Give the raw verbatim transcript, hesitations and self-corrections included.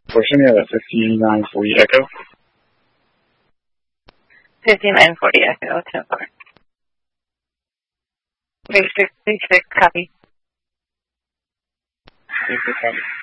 Portion, yeah, that's fifty-nine forty Echo. fifty-nine forty Echo, ten four. three six three six, copy. three six, copy.